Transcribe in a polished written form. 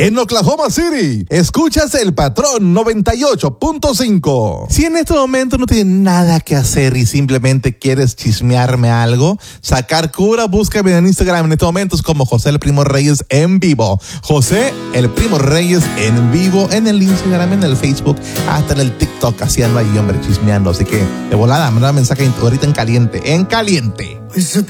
en Oklahoma City. Escuchas El Patrón 98.5. Si en este momento no tienes nada que hacer y simplemente quieres chismearme algo, sacar cura, búscame en Instagram en estos momentos como José el Primo Reyes en vivo. José el Primo Reyes en vivo en el Instagram, en el Facebook, hasta en el TikTok, haciendo ahí, hombre, chismeando. Así que de volada, manda mensaje ahorita en caliente. En caliente.